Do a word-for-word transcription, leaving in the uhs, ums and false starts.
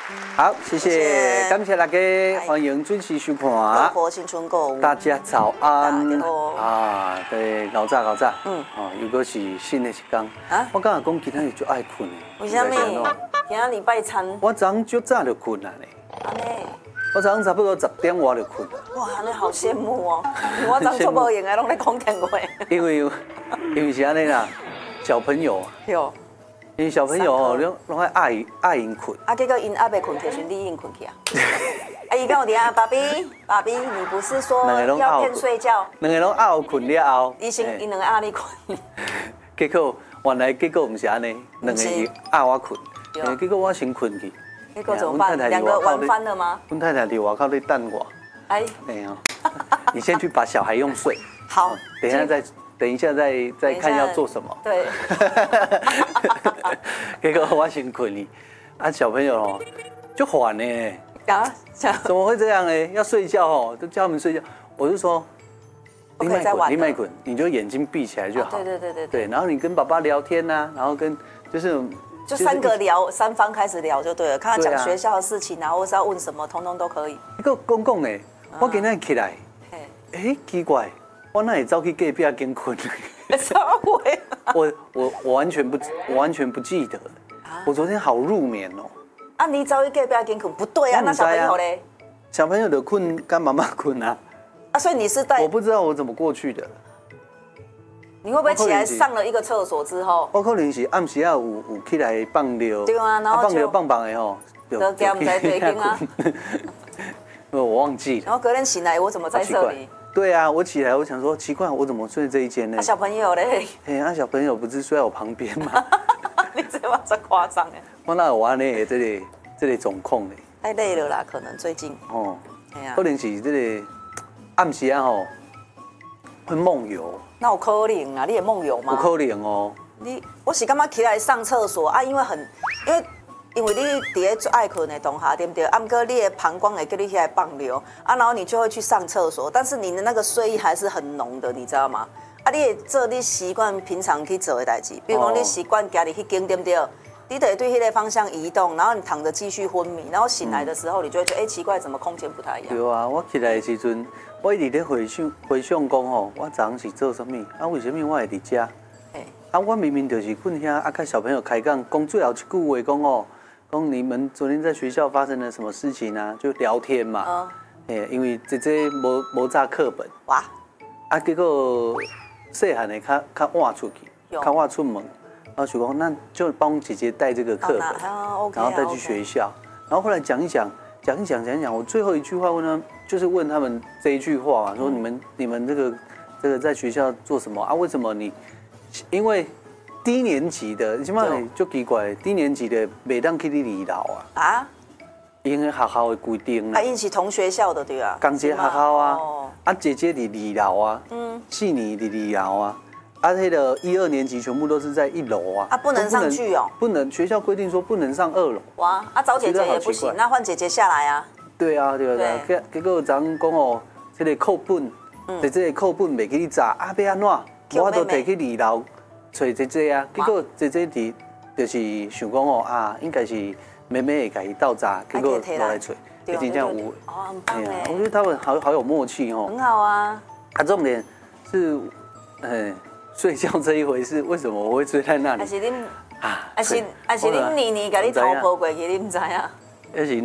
好，谢谢， 谢谢感谢大家，欢迎准时收看。 乐活新春购物， 大家早安大家好啊！对，熬早熬早， 嗯哦，又果是新的一天。 啊我刚才讲今天就爱困的， 为什么你知道吗？ 今仔礼拜餐， 我早上就早就困了呢。 安尼， 我早上差不多十点我就困了。 哇，安尼好羡慕哦！我昨做无用的，拢咧讲电话。 因为因为是安尼啦，小朋友， 哟， 因为小朋友哦， 上课拢拢爱爱爱因困。 啊，结果因阿伯困起，阵你硬困去啊？啊，伊跟我讲啊，爸比，爸比，你不是说要骗睡觉？ 两个拢熬困了后， 伊先因两个压力困。 结果原来结果唔是安尼，两个伊压我困，结果我先困去。 结果怎么办？两个玩翻了吗？ 阮太太伫外口咧等我。 哎， 没有，你先去把小孩用睡。 好， 等一下再等一下再再看要做什么。 对。 结果我先困去，啊小朋友哦就烦呢。 啊？ 怎么会这样呢？要睡觉哦，就叫他们睡觉。我就说，你麦滚，你麦滚，你就眼睛闭起来就好。 对对对对对，然后你跟爸爸聊天呐，然后跟就是。 就三个聊，三方开始聊就对了，看他讲学校的事情啊，或是要问什么，通通都可以。 一个公共呢，我今日起来，哎，奇怪，我那里走去隔壁间困。 什么鬼？ 我我我完全不，我完全不记得。我昨天好入眠哦。 啊，你走去隔壁间困，不对啊，那小朋友嘞？ 小朋友的困跟妈妈困啊。 啊，所以你是在？ 我不知道我怎么过去的。 你会不会起来上了一个厕所之后？ 我可能是暗时啊有有起来放尿， 对啊，然后放尿棒棒的吼， 就叫唔在对经啊。 我忘记了。 然后隔天醒来，我怎么在这里？ 对啊，我起来我想说奇怪，我怎么睡这一间呢？ 小朋友嘞？ 哎，那小朋友不是睡在我旁边吗？ 你这嘛真夸张哎！ 我哪有玩呢？这里这里总控呢？ 太累了啦，可能最近。哦。 可能是这里暗时啊吼会梦游。 那有可能啊，你也梦游吗？ 有可能哦。 你我是感觉起来上厕所啊，因为很，因为因为你伫咧最爱困的当下，对不对？啊，不过你的膀胱会叫你起来放尿啊，然后你就会去上厕所，但是你的那个睡意还是很浓的，你知道吗？啊，你做你习惯平常去做的代志，比如讲你习惯家里去经，对不对？你得对那个方向移动，然后你躺着继续昏迷，然后醒来的时候，你就会觉得，哎、欸，奇怪，怎么空间不太一样？ 对啊，我起来的时阵。我一直咧回想回想讲吼，我早上是做什么？啊，为什么我会伫遮？啊，我明明就是困遐，啊，跟小朋友开讲，讲最后一句话讲哦，讲你们昨天在学校发生了什么事情啊？就聊天嘛。嗯。因为姐姐无无查课本。哇。啊，结果细汉的较较晚出去，较晚出门，然后就讲那就帮姐姐带这个课本，然后带去学校，然后后来讲一讲。讲一讲讲一讲，我最后一句话问他们，就是问他们这一句话嘛，说你们你们这个这个在学校做什么啊？为什么你？因为低年级的，起码就奇怪，低年级的袂当去你二楼啊。啊？因为学校的规定啊。啊，因是同学校的对啊。 同一个学校啊。啊，姐姐伫二楼啊。嗯。四年伫二楼啊。啊，那个一二年级全部都是在一楼啊， 啊，不能上去哦， 不能，学校规定说不能上二楼。 哇，啊找姐姐也不行，那换姐姐下来啊。 对啊，对啊，结结果咱讲哦，这个课本，姐姐的课本袂去查，啊要安怎？我都摕去二楼找姐姐啊，结果姐姐伫就是想讲哦啊，应该是妹妹会甲伊斗查，结果落来找，就真正有。 哦，很棒哎， 我觉得他们好好有默契哦。 很好啊。 啊，重点是，嗯。睡觉这一回事，为什么我会睡在那里？ 还是恁啊？还是还是恁妮妮给你偷抱过去，你唔知啊？ 还是